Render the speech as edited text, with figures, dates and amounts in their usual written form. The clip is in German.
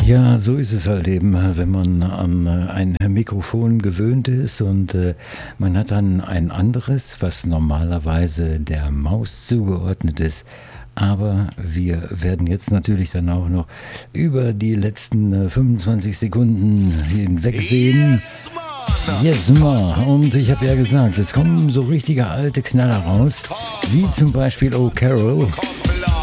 Ja, so ist es halt eben, wenn man an ein Mikrofon gewöhnt ist und man hat dann ein anderes, was normalerweise der Maus zugeordnet ist. Aber wir werden jetzt natürlich dann auch noch über die letzten 25 Sekunden hinwegsehen. Yes, ma. Und ich habe ja gesagt, es kommen so richtige alte Knaller raus, wie zum Beispiel Oh Carol.